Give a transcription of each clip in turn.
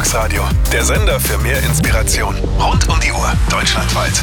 Deluxe Radio. Der Sender für mehr Inspiration. Rund um die Uhr, deutschlandweit.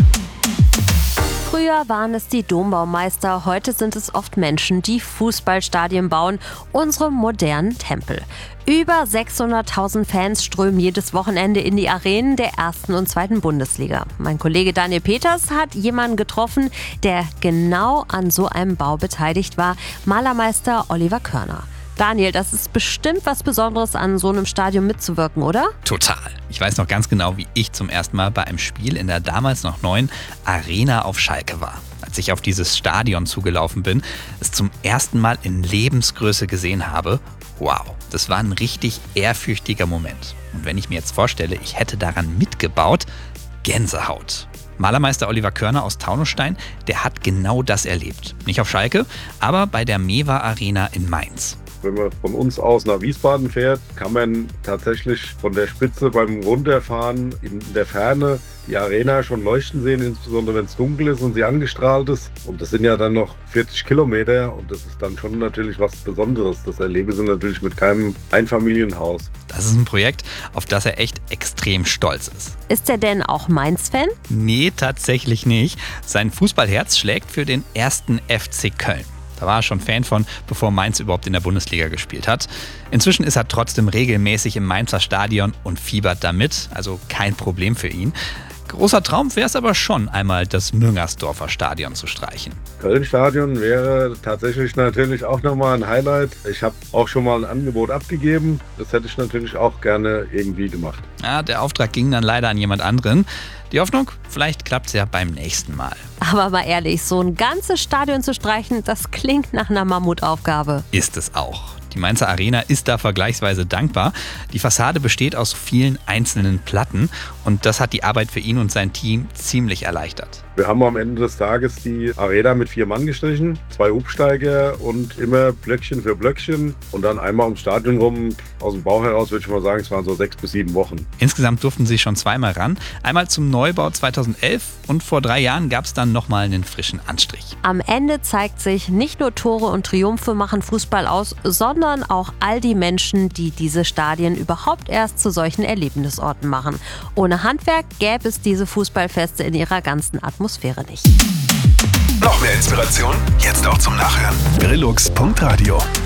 Früher waren es die Dombaumeister, heute sind es oft Menschen, die Fußballstadien bauen, unsere modernen Tempel. Über 600.000 Fans strömen jedes Wochenende in die Arenen der 1. und 2. Bundesliga. Mein Kollege Daniel Peters hat jemanden getroffen, der genau an so einem Bau beteiligt war, Malermeister Oliver Körner. Daniel, das ist bestimmt was Besonderes, an so einem Stadion mitzuwirken, oder? Total. Ich weiß noch ganz genau, wie ich zum ersten Mal bei einem Spiel in der damals noch neuen Arena auf Schalke war. Als ich auf dieses Stadion zugelaufen bin, es zum ersten Mal in Lebensgröße gesehen habe. Wow, das war ein richtig ehrfürchtiger Moment. Und wenn ich mir jetzt vorstelle, ich hätte daran mitgebaut, Gänsehaut. Malermeister Oliver Körner aus Taunusstein, der hat genau das erlebt. Nicht auf Schalke, aber bei der Mewa Arena in Mainz. Wenn man von uns aus nach Wiesbaden fährt, kann man tatsächlich von der Spitze beim Runterfahren in der Ferne die Arena schon leuchten sehen, insbesondere wenn es dunkel ist und sie angestrahlt ist. Und das sind ja dann noch 40 Kilometer und das ist dann schon natürlich was Besonderes. Das erleben sie natürlich mit keinem Einfamilienhaus. Das ist ein Projekt, auf das er echt extrem stolz ist. Ist er denn auch Mainz-Fan? Nee, tatsächlich nicht. Sein Fußballherz schlägt für den 1. FC Köln. Da war er schon Fan von, bevor Mainz überhaupt in der Bundesliga gespielt hat. Inzwischen ist er trotzdem regelmäßig im Mainzer Stadion und fiebert damit, also kein Problem für ihn. Großer Traum wäre es aber schon, einmal das Müngersdorfer Stadion zu streichen. Köln-Stadion wäre tatsächlich natürlich auch nochmal ein Highlight. Ich habe auch schon mal ein Angebot abgegeben. Das hätte ich natürlich auch gerne irgendwie gemacht. Ja, der Auftrag ging dann leider an jemand anderen. Die Hoffnung, vielleicht klappt es ja beim nächsten Mal. Aber mal ehrlich, so ein ganzes Stadion zu streichen, das klingt nach einer Mammutaufgabe. Ist es auch. Die Mainzer Arena ist da vergleichsweise dankbar. Die Fassade besteht aus vielen einzelnen Platten und das hat die Arbeit für ihn und sein Team ziemlich erleichtert. Wir haben am Ende des Tages die Arena mit 4 Mann gestrichen, 2 Hubsteiger und immer Blöckchen für Blöckchen und dann einmal ums Stadion rum. Aus dem Bauch heraus würde ich mal sagen, es waren so 6 bis 7 Wochen. Insgesamt durften sie schon zweimal ran. Einmal zum Neubau 2011 und vor 3 Jahren gab es dann nochmal einen frischen Anstrich. Am Ende zeigt sich, nicht nur Tore und Triumphe machen Fußball aus, sondern auch all die Menschen, die diese Stadien überhaupt erst zu solchen Erlebnisorten machen. Ohne Handwerk gäbe es diese Fußballfeste in ihrer ganzen Atmosphäre nicht. Noch mehr Inspiration? Jetzt auch zum Nachhören. Deluxe.radio